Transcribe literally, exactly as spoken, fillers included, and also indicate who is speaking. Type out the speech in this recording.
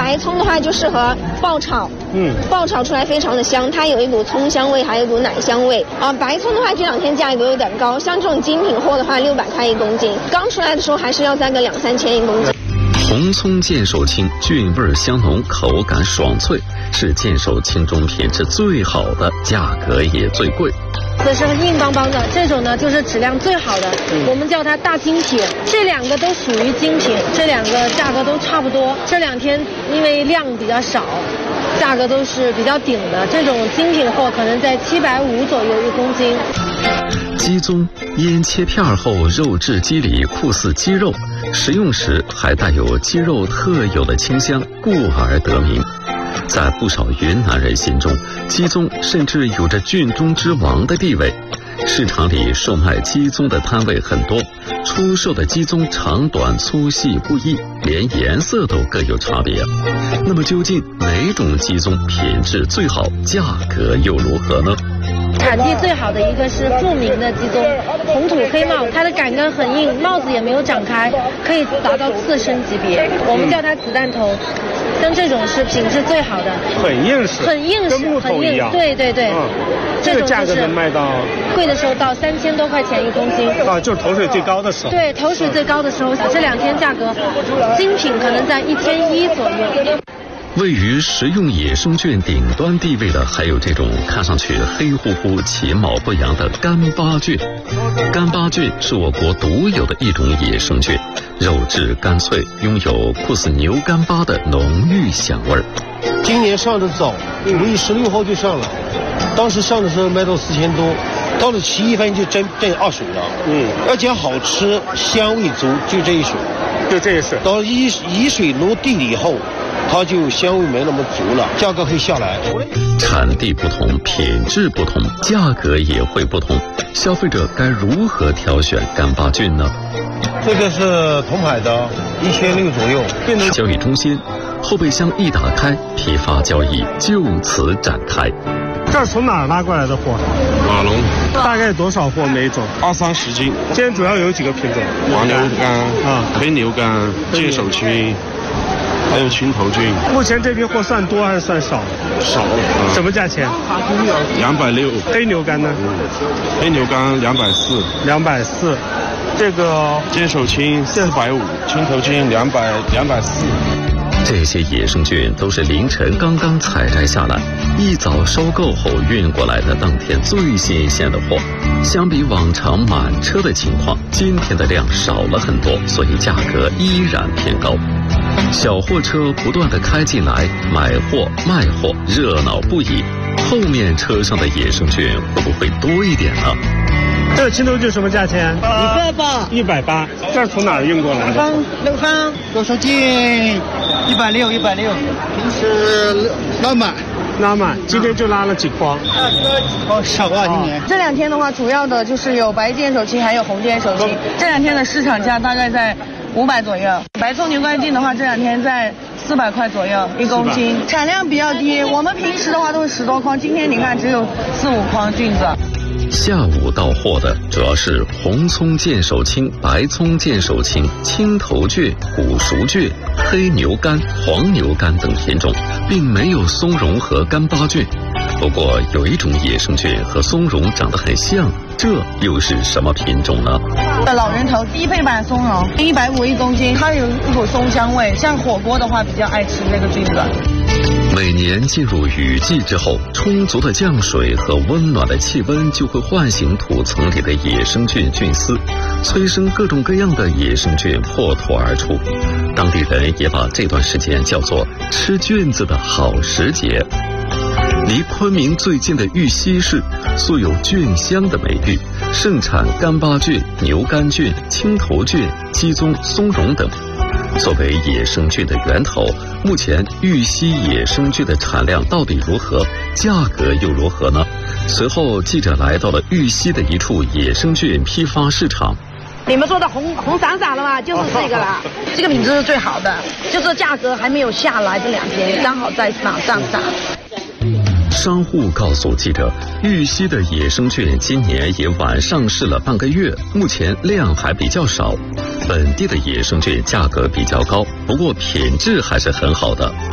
Speaker 1: 白葱的话就适合爆炒，
Speaker 2: 嗯，
Speaker 1: 爆炒出来非常的香，它有一股葱香味，还有一股奶香味啊。白葱的话这两天价格有点高，像这种精品货的话，六百块一公斤，刚出来的时候还是要在个两三千一公斤。
Speaker 3: 红葱见手青，菌味香浓，口感爽脆，是见手青中品质最好的，价格也最贵。
Speaker 4: 这是硬邦邦的，这种呢就是质量最好的，我们叫它大精品。这两个都属于精品，这两个价格都差不多。这两天因为量比较少，价格都是比较顶的。这种精品货可能在七百五左右一公斤。
Speaker 3: 鸡枞腌切片后，肉质肌理酷似鸡肉，食用时还带有鸡肉特有的清香，故而得名。在不少云南人心中，鸡枞甚至有着菌中之王的地位。市场里售卖鸡枞的摊位很多，出售的鸡枞长短粗细不一，连颜色都各有差别。那么究竟哪种鸡枞品质最好，价格又如何呢？
Speaker 4: 产地最好的一个是富明的鸡枞，红土黑帽，它的杆根很硬，帽子也没有长开，可以达到刺身级别，我们叫它子弹头。像这种是品质最好的，
Speaker 2: 很硬实，
Speaker 4: 很硬实，
Speaker 2: 跟木头一样。
Speaker 4: 对对对，嗯，
Speaker 2: 这个价格能卖到
Speaker 4: 贵的时候到三千多块钱一公斤
Speaker 2: 啊，就是头水最高的时候。
Speaker 4: 对，头水最高的时候，这两天价格精品可能在一千一左右。
Speaker 3: 位于食用野生菌顶端地位的，还有这种看上去黑乎乎、其貌不扬的干巴菌。干巴菌是我国独有的一种野生菌，肉质干脆，拥有酷似牛干巴的浓郁香味儿。
Speaker 5: 今年上的早，五月十六号就上了，当时上的时候卖到四千多，到了七月份就真挣二水了。嗯，而且好吃，香味足，就这一水，
Speaker 2: 就这一水。
Speaker 5: 到一一水落地了以后，它就香味没那么足了，价格会下来。
Speaker 3: 产地不同，品质不同，价格也会不同。消费者该如何挑选干巴菌呢？
Speaker 5: 这个是铜牌的，一千六左右。
Speaker 3: 交易中心，后备箱一打开，批发交易就此展开。
Speaker 2: 这是从哪儿拉过来的货？
Speaker 6: 马龙。
Speaker 2: 大概多少货每种？
Speaker 6: 二三十斤。
Speaker 2: 今天主要有几个品种？
Speaker 6: 黄牛肝
Speaker 2: 啊，
Speaker 6: 黑牛肝、见手青。还有青头菌。
Speaker 2: 目前这批货算多还是算少？
Speaker 6: 少。嗯、
Speaker 2: 什么价钱？
Speaker 6: 两百六。
Speaker 2: 黑牛肝呢？
Speaker 6: 嗯、黑牛肝两百四。
Speaker 2: 两百四。这个
Speaker 6: 见手青四百五，青头菌两百两百四。
Speaker 3: 这些野生菌都是凌晨刚刚采摘下来，一早收购后运过来的当天最新鲜的货。相比往常满车的情况，今天的量少了很多，所以价格依然偏高。小货车不断地开进来，买货卖货热闹不已。后面车上的野生菌会不会多一点呢？
Speaker 2: 这个青头菌什么价钱？
Speaker 7: 一百八。
Speaker 2: 一百八。这是从哪儿运过来的？
Speaker 7: 方六方多少斤？一百六，一百六。平时拉满。
Speaker 2: 拉满，今天就拉了几筐？
Speaker 7: 哦，少啊，今年。
Speaker 8: 这两天的话，主要的就是有白见手青，还有红见手青。这两天的市场价大概在五百左右。白葱牛肝菌的话，这两天在四百块左右一公斤，产量比较低。我们平时的话都是十多筐，今天你看只有四五筐菌子。
Speaker 3: 下午到货的主要是红葱见手青、白葱见手青、青头菌、古熟菌、黑牛肝、黄牛肝等品种，并没有松茸和干巴菌。不过有一种野生菌和松茸长得很像，这又是什么品种呢？
Speaker 8: 老人头低配版松茸，一百五一公斤，它有一股松香味，像火锅的话比较爱吃这个菌子。
Speaker 3: 每年进入雨季之后，充足的降水和温暖的气温就会唤醒土层里的野生菌菌丝，催生各种各样的野生菌破土而出。当地人也把这段时间叫做吃菌子的好时节。离昆明最近的玉溪市素有菌乡的美誉，盛产干巴菌、牛肝菌、青头菌、鸡枞、松茸等。作为野生菌的源头，目前玉溪野生菌的产量到底如何，价格又如何呢？随后记者来到了玉溪的一处野生菌批发市场。
Speaker 9: 你们说的红红闪闪了吧，就是这个啦。这个品质是最好的，就是价格还没有下来，这两天刚好在往上涨。
Speaker 3: 商户告诉记者，玉溪的野生菌今年也晚上市了半个月，目前量还比较少。本地的野生菌价格比较高，不过品质还是很好的。